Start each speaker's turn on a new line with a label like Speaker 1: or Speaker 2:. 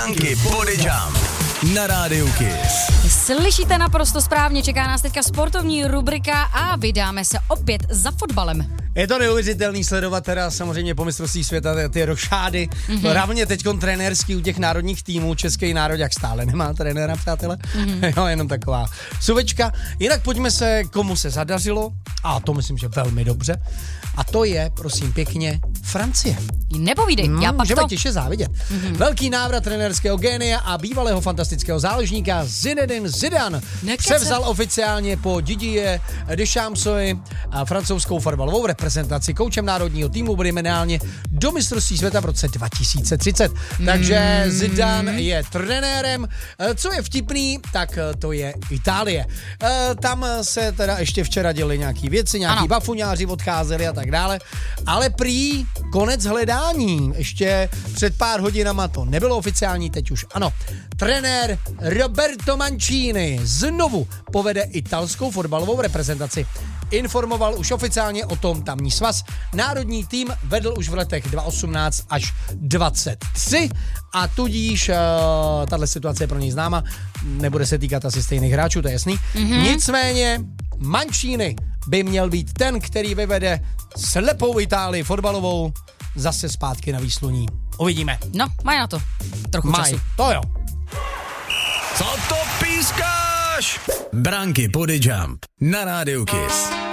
Speaker 1: Branky Body Jump na Rádiu Kiss.
Speaker 2: Slyšíte naprosto správně, čeká nás teďka sportovní rubrika a vydáme se opět za fotbalem.
Speaker 3: Je to neuvěřitelný sledovat teda samozřejmě po mistrovství světa ty rošády, hlavně teďkon trenérský u těch národních týmů, český národ jak stále nemá trenéra, přátelé, jo, jenom taková suvečka. Jinak pojďme se, komu se zadařilo, a to myslím, že velmi dobře, a to je, prosím pěkně, Francie.
Speaker 2: Nepovídej, já pak
Speaker 3: můžeme
Speaker 2: to...
Speaker 3: těžce závidět. Velký návrat trenérského génia a bývalého fantastického záložníka Zinedine Zidane převzal oficiálně po Didier Deschampsovi francouzskou fotbalovou reprezentaci. Koučem národního týmu bude jmenován do mistrovství světa v roce 2030. Takže Zidane je trenérem. Co je vtipný, tak to je Itálie. Tam se teda ještě včera děly nějaký věci, nějaký bafuňáři odcházeli a tak dále, ale prý konec hledání. Ještě před pár hodinama to nebylo oficiální, teď už ano. Trenér Roberto Mancini znovu povede italskou fotbalovou reprezentaci. Informoval už oficiálně o tom tamní svaz. Národní tým vedl už v letech 2018 až 2023 a tudíž tahle situace je pro něj známa. Nebude se týkat asi stejných hráčů, to je jasný. Nicméně Mancini by měl být ten, který vyvede slepou Itálii fotbalovou zase zpátky na výsluní. Uvidíme.
Speaker 2: No, mají na to trochu času.
Speaker 3: To jo.
Speaker 1: Co to pískáš? Branky Body Jump na Rádiu Kiss.